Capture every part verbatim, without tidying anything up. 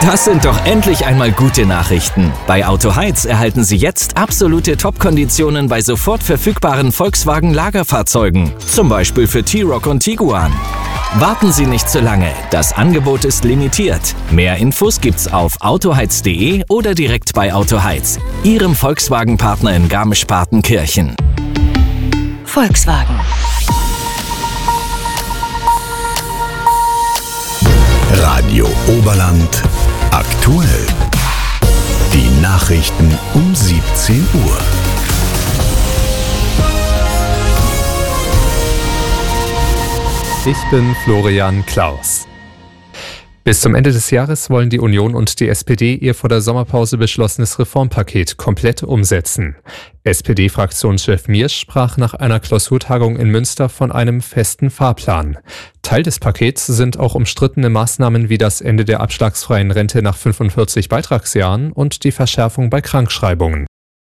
Das sind doch endlich einmal gute Nachrichten. Bei Autoheiz erhalten Sie jetzt absolute Top-Konditionen bei sofort verfügbaren Volkswagen-Lagerfahrzeugen. Zum Beispiel für T-Roc und Tiguan. Warten Sie nicht zu lange. Das Angebot ist limitiert. Mehr Infos gibt's auf autoheiz punkt de oder direkt bei Autoheiz, Ihrem Volkswagen-Partner in Garmisch-Partenkirchen. Volkswagen. Radio Oberland aktuell. Die Nachrichten um siebzehn Uhr. Ich bin Florian Klaus. Bis zum Ende des Jahres wollen die Union und die S P D ihr vor der Sommerpause beschlossenes Reformpaket komplett umsetzen. S P D-Fraktionschef Miersch sprach nach einer Klausurtagung in Münster von einem festen Fahrplan. Teil des Pakets sind auch umstrittene Maßnahmen wie das Ende der abschlagsfreien Rente nach fünfundvierzig Beitragsjahren und die Verschärfung bei Krankschreibungen.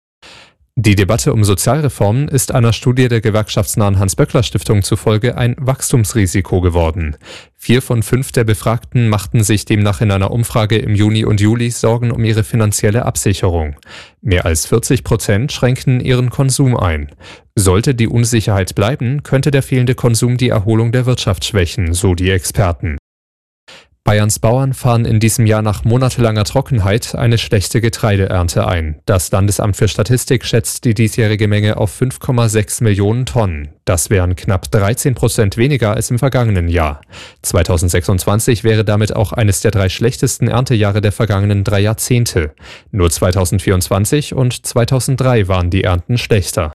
Die Debatte um Sozialreformen ist einer Studie der gewerkschaftsnahen Hans-Böckler-Stiftung zufolge ein Wachstumsrisiko geworden. Vier von fünf der Befragten machten sich demnach in einer Umfrage im Juni und Juli Sorgen um ihre finanzielle Absicherung. Mehr als vierzig Prozent schränken ihren Konsum ein. Sollte die Unsicherheit bleiben, könnte der fehlende Konsum die Erholung der Wirtschaft schwächen, so die Experten. Bayerns Bauern fahren in diesem Jahr nach monatelanger Trockenheit eine schlechte Getreideernte ein. Das Landesamt für Statistik schätzt die diesjährige Menge auf fünf Komma sechs Millionen Tonnen. Das wären knapp dreizehn Prozent weniger als im vergangenen Jahr. zweitausendsechsundzwanzig wäre damit auch eines der drei schlechtesten Erntejahre der vergangenen drei Jahrzehnte. Nur zweitausendvierundzwanzig und zweitausenddrei waren die Ernten schlechter.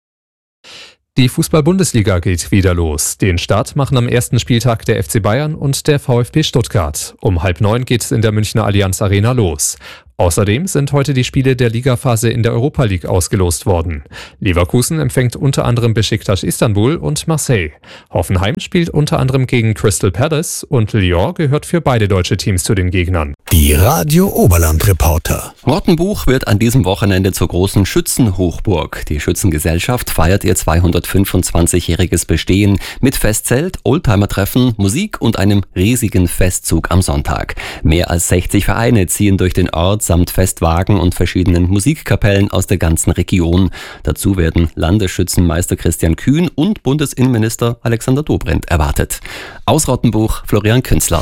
Die Fußball-Bundesliga geht wieder los. Den Start machen am ersten Spieltag der F C Bayern und der VfB Stuttgart. Um halb neun geht es in der Münchner Allianz Arena los. Außerdem sind heute die Spiele der Ligaphase in der Europa League ausgelost worden. Leverkusen empfängt unter anderem Beşiktaş Istanbul und Marseille. Hoffenheim spielt unter anderem gegen Crystal Palace und Lyon gehört für beide deutsche Teams zu den Gegnern. Die Radio Oberland Reporter. Rottenbuch wird an diesem Wochenende zur großen Schützenhochburg. Die Schützengesellschaft feiert ihr zweihundertfünfundzwanzigjähriges Bestehen mit Festzelt, Oldtimer-Treffen, Musik und einem riesigen Festzug am Sonntag. Mehr als sechzig Vereine ziehen durch den Ort samt Festwagen und verschiedenen Musikkapellen aus der ganzen Region. Dazu werden Landesschützenmeister Christian Kühn und Bundesinnenminister Alexander Dobrindt erwartet. Aus Rottenbuch, Florian Künzler.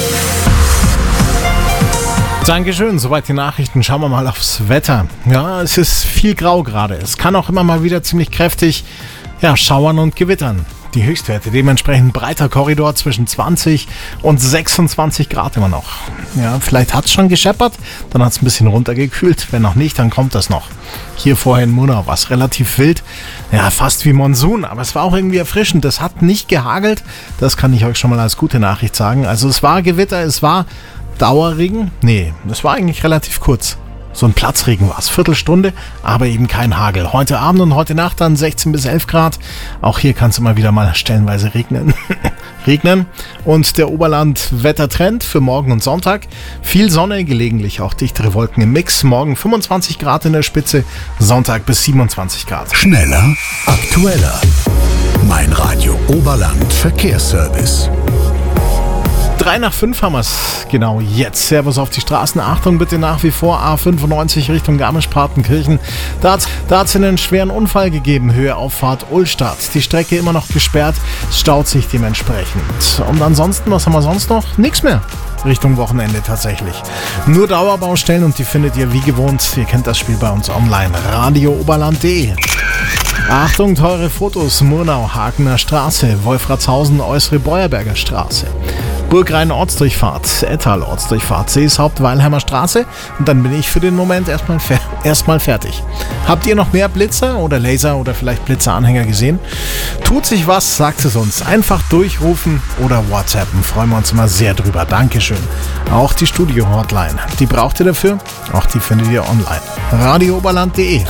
Dankeschön, soweit die Nachrichten. Schauen wir mal aufs Wetter. Ja, es ist viel grau gerade. Es kann auch immer mal wieder ziemlich kräftig ja, schauern und gewittern. Die Höchstwerte dementsprechend breiter Korridor zwischen zwanzig und sechsundzwanzig Grad immer noch. Ja, vielleicht hat es schon gescheppert, dann hat es ein bisschen runtergekühlt. Wenn noch nicht, dann kommt das noch. Hier vorher in Murnau war es relativ wild. Ja, fast wie Monsun, aber es war auch irgendwie erfrischend. Das hat nicht gehagelt. Das kann ich euch schon mal als gute Nachricht sagen. Also es war Gewitter, es war Dauerregen. Nee, das war eigentlich relativ kurz. So ein Platzregen war es, Viertelstunde, aber eben kein Hagel. Heute Abend und heute Nacht dann sechzehn bis elf Grad. Auch hier kann es immer wieder mal stellenweise regnen. regnen. Und der Oberland-Wettertrend für morgen und Sonntag. Viel Sonne, gelegentlich auch dichtere Wolken im Mix. Morgen fünfundzwanzig Grad in der Spitze, Sonntag bis siebenundzwanzig Grad. Schneller, aktueller. Mein Radio Oberland Verkehrsservice. Drei nach fünf haben wir es genau jetzt. Servus auf die Straßen. Achtung bitte nach wie vor A fünfundneunzig Richtung Garmisch-Partenkirchen. Da hat es einen schweren Unfall gegeben. Höhe Auffahrt Ullstadt. Die Strecke immer noch gesperrt. Es staut sich dementsprechend. Und ansonsten, was haben wir sonst noch? Nichts mehr. Richtung Wochenende tatsächlich. Nur Dauerbaustellen und die findet ihr wie gewohnt. Ihr kennt das Spiel bei uns online. radio oberland punkt de. Achtung, teure Fotos. Murnau, Hakener Straße, Wolfratshausen, Äußere Beuerberger Straße. Burgrhein Ortsdurchfahrt, Ettal Ortsdurchfahrt, Seeshaupt, Weilheimer Straße und dann bin ich für den Moment erstmal fer- erstmal fertig. Habt ihr noch mehr Blitzer oder Laser oder vielleicht Blitzeranhänger gesehen? Tut sich was, sagt es uns. Einfach durchrufen oder WhatsAppen. Freuen wir uns immer sehr drüber. Dankeschön. Auch die Studio-Hotline. Die braucht ihr dafür? Auch die findet ihr online. radio oberland punkt de.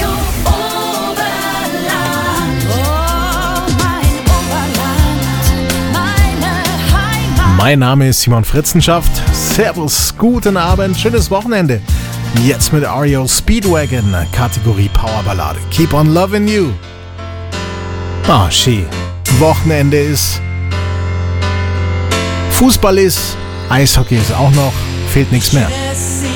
Mein Name ist Simon Fritzenschaft. Servus, guten Abend, schönes Wochenende. Jetzt mit R E O Speedwagon, Kategorie Powerballade. Keep on loving you. Ah, oh, Ski. Wochenende ist. Fußball ist. Eishockey ist auch noch. fehlt nichts mehr.